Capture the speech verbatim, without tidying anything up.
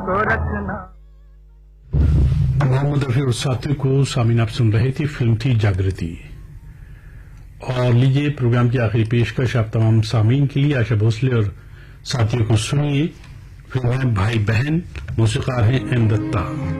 को रखना। मोहम्मद रफी और साथियों को सामीन आप सुन रहे थे। फिल्म थी जागृति। और लीजिए प्रोग्राम की आखिरी पेशकश आप तमाम सामीन के लिए। आशा भोसले और साथियों को सुनिए। फिल्म है भाई बहन, मौसीकार हैं एम दत्ता।